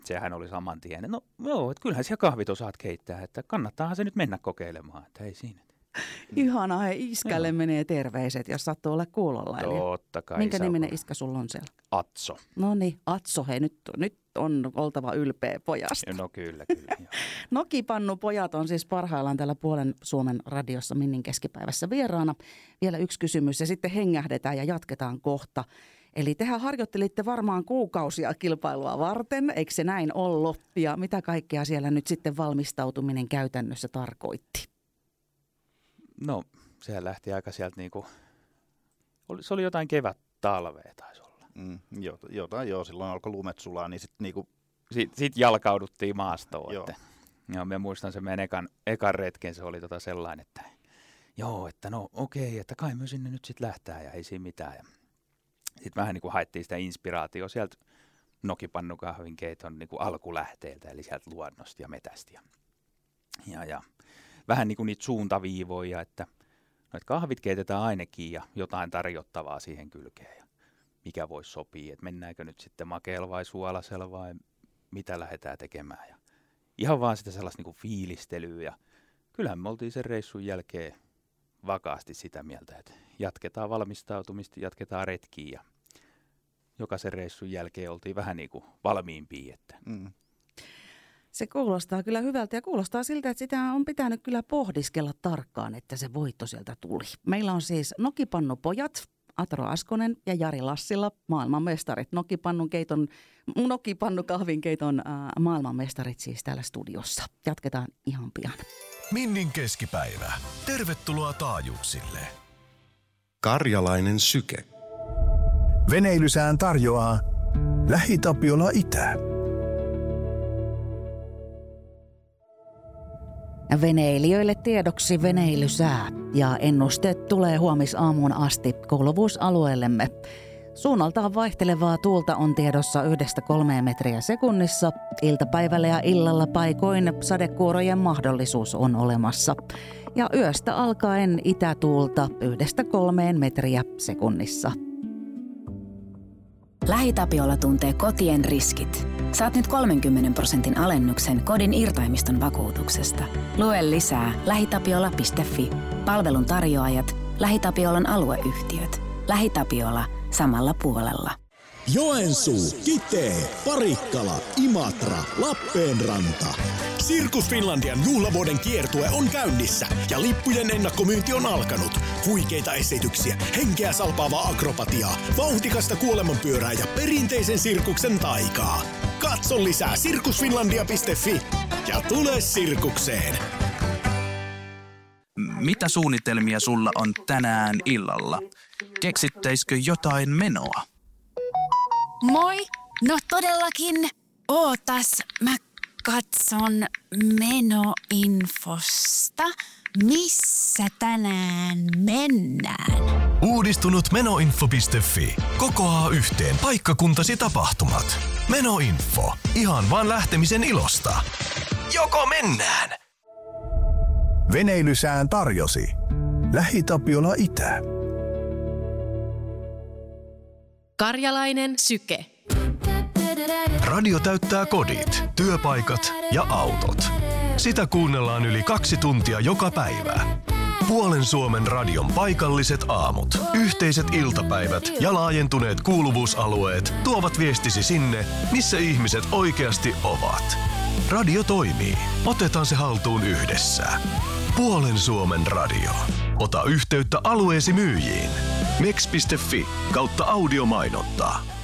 sehän oli saman tien. No joo, että kyllähän siellä kahvit osaat keittää, että kannattaahan se nyt mennä kokeilemaan, että ei siinä. Ihanaa, iskälle menee terveiset, jos sattuu olla kuulolla. Totta kai. Minkä niminen iskä sulla on siellä? Atso. No niin, Atso, hei nyt on oltava ylpeä pojasta. No kyllä. Nokipannupojat on siis parhaillaan täällä Puolen Suomen radiossa Minnin keskipäivässä vieraana. Vielä yksi kysymys ja sitten hengähdetään ja jatketaan kohta. Eli tehän harjoittelitte varmaan kuukausia kilpailua varten, eikö se näin ollut? Ja mitä kaikkea siellä nyt sitten valmistautuminen käytännössä tarkoitti? No, sehän lähti aika sieltä niinku, se oli jotain kevät-talvea taisi olla. Joo, silloin alkoi lumet sulaa, niin sitten niinku... Sitten jalkauduttiin maastoon. Joo, mä muistan sen meidän ekan retken, se oli sellainen, että joo, että no okei, että kai me sinne nyt sitten lähtää ja ei siinä mitään. Sitten vähän niin kuin haettiin sitä inspiraatiota sieltä nokipannukahvinkeiton niin kuin alkulähteeltä, eli sieltä luonnosta ja metästä. Ja vähän niin kuin niitä suuntaviivoja, että noita kahvit keitetään ainakin ja jotain tarjottavaa siihen kylkeen. Ja mikä voisi sopia, että mennäänkö nyt sitten makeella vai suolasella vai mitä lähdetään tekemään. Ja ihan vaan sitä sellaista niin kuin fiilistelyä. Ja kyllähän me oltiin sen reissun jälkeen vakaasti sitä mieltä, että jatketaan valmistautumista, jatketaan retkiä. Ja jokaisen reissun jälkeen oltiin vähän niin kuin valmiimpia. Se kuulostaa kyllä hyvältä ja kuulostaa siltä, että sitä on pitänyt kyllä pohdiskella tarkkaan, että se voitto sieltä tuli. Meillä on siis nokipannupojat, Atro Askonen ja Jari Lassila, maailmanmestarit, nokipannukahvinkeiton maailmanmestarit siis täällä studiossa. Jatketaan ihan pian. Minnin keskipäivä. Tervetuloa taajuuksille. Karjalainen syke. Veneilysään tarjoaa Lähi-Tapiola Itä. Veneilijöille tiedoksi veneilysää ja ennusteet tulee huomisaamuun asti kuuluvuusalueellemme. Suunnaltaan vaihtelevaa tuulta on tiedossa 1-3 metriä sekunnissa. Iltapäivällä ja illalla paikoin sadekuurojen mahdollisuus on olemassa. Ja yöstä alkaen itätuulta 1-3 metriä sekunnissa. Lähi-Tapiola tuntee kotien riskit. Saat nyt 30% alennuksen kodin irtaimiston vakuutuksesta. Lue lisää lähitapiola.fi. Palvelun tarjoajat, LähiTapiolan alueyhtiöt. LähiTapiola samalla puolella. Joensuu, Kitee, Parikkala, Imatra, Lappeenranta. Sirkus Finlandian juhlavuoden kiertue on käynnissä ja lippujen ennakkomyynti on alkanut. Huikeita esityksiä, henkeä salpaavaa akrobatiaa, vauhdikasta kuolemanpyörää ja perinteisen sirkuksen taikaa. Katso lisää sirkusfinlandia.fi ja tule sirkukseen. Mitä suunnitelmia sulla on tänään illalla? Keksittäisikö jotain menoa? Moi! No todellakin. Ootas, mä katson menoinfosta. Missä tänään mennään? Uudistunut menoinfo.fi kokoaa yhteen paikkakuntasi tapahtumat. Menoinfo. Ihan vaan lähtemisen ilosta. Joko mennään? Veneilysään tarjosi Lähi-Tapiola Itä. Karjalainen syke. Radio täyttää kodit, työpaikat ja autot. Sitä kuunnellaan yli 2 tuntia joka päivä. Puolen Suomen radion paikalliset aamut, yhteiset iltapäivät ja laajentuneet kuuluvuusalueet tuovat viestisi sinne, missä ihmiset oikeasti ovat. Radio toimii. Otetaan se haltuun yhdessä. Puolen Suomen radio. Ota yhteyttä alueesi myyjiin. mex.fi/audiomainontaa.